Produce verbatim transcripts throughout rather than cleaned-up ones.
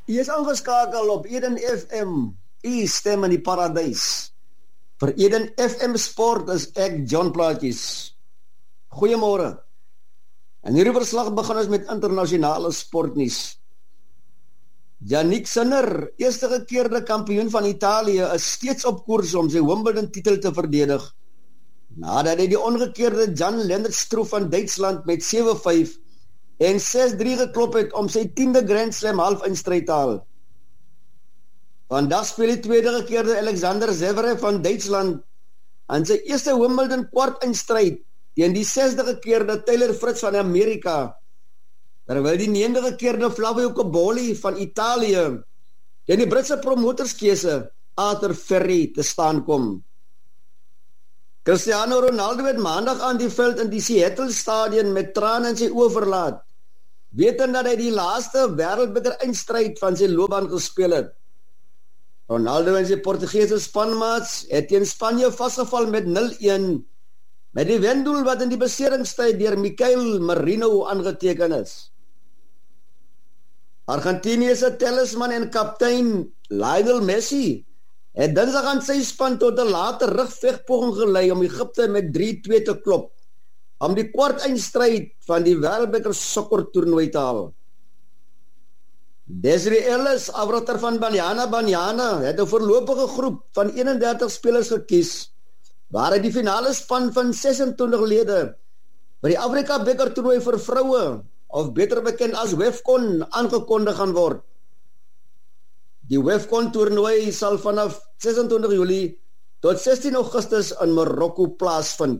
Jy is aangeskakel op Eden F M, u stem in die paradys. Vir Eden F M Sport is ek John Plaatjes. Goeiemôre. En hierdie verslag begin ons met internasionale sportnuus. Yannick Sinner, eerste gekeerde kampioen van Italië, is steeds op koers om sy Wimbledon titel te verdedig. Nadat hy die ongekeerde Jan-Lennard Struff van Duitsland met sewe vyf en ses drie geklop het om sy tiende Grand Slam halfeindstryd te haal. Vandag speel die tweede gekeerde Alexander Zverev van Duitsland aan sy eerste Wimbledon kwartfinale teen die sesde gekeerde Taylor Fritz van Amerika, terwyl die negende gekeerde Flavio Cobolli van Italië teen die Britse promotorskeuse Arthur Ferry te staan kom. Cristiano Ronaldo het maandag aan die veld in die Seattle Stadion met trane in sy oë verlaat, wetend dat hy die laaste wêreldbeker eindstryd van sy loopbaan gespeel het. Ronaldo en sy Portugese spanmaats het teen Spanje vasgeval met nul een, met die wendoel wat in die beseringstyd deur Mikel Merino aangeteken is. Argentinië se talisman en kaptein Lionel Messi het dinsdag aan sy span tot 'n late rugvegpoging gelei om Egipte met drie twee te klop, om die kwartfinale van die wêreldbeker sokkertoernooi te haal. Desiree Ellis, afrigter van Banyana Banyana, het 'n voorlopige groep van eenendertig spelers gekies, waar hy die finale span van sesentwintig lede by die Afrika beker toernooi vir vroue, of beter bekend as WAFCON, aangekondig gaan word. Die WAFCON toernooi sal vanaf sesentwintig Julie tot sestien Augustus in Marokko plaasvind.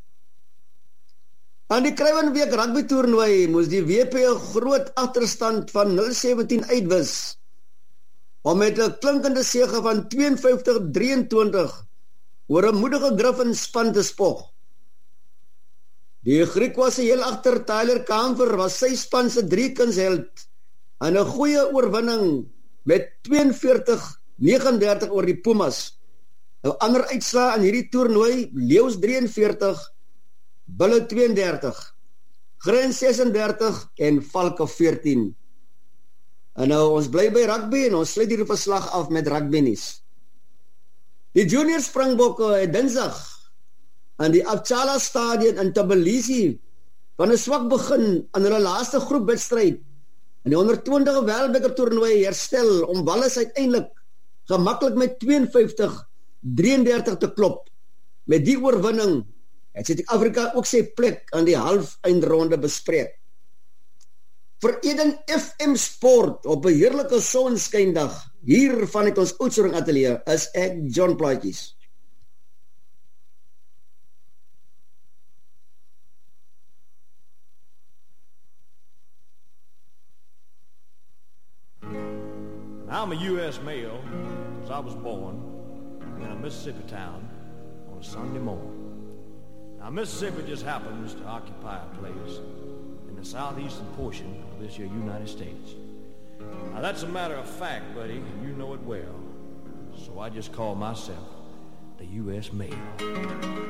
Aan die Kruiwenweek rugby toernooi moes die W P 'n groot agterstand van nul sewentien uitwis, om met 'n klinkende sege van twee vyftig drieëntwintig oor 'n moedige Griffin span te spog. Die Griek was heel agter Tyler Camper, was sy span se driekundsheld en 'n goeie oorwinning met twee en veertig negenendertig oor die Pumas. 'n Ander uitslaa in hierdie toernooi: Leeu's drie en veertig, Bulle twee en dertig, Grens ses en dertig en Valke veertien. En nou, ons bly by rugby en ons sluit hierdie verslag af met rugby nuus. Die junior Springbokke het dinsdag aan die Abchala Stadion in Tbilisi van 'n swak begin aan hulle laaste groepwedstryd in die onder twintig wêreldbeker toernooi herstel om Wallis uiteindelik gemaklik met twee en vyftig drieëndertig te klop. Met die oorwinning het Suid-Afrika ook sy plek aan die halfeindronde bespreek. Vir Eden F M Sport op 'n heerlike sonskyndag hier vanuit ons Oudtshoorn ateljee is ek John Plaatjes. I'm a U S male because I was born in a Mississippi town on a Sunday morning. Now, Mississippi just happens to occupy a place in the southeastern portion of this here United States. Now, that's a matter of fact, buddy, and you know it well. So I just call myself the U S male.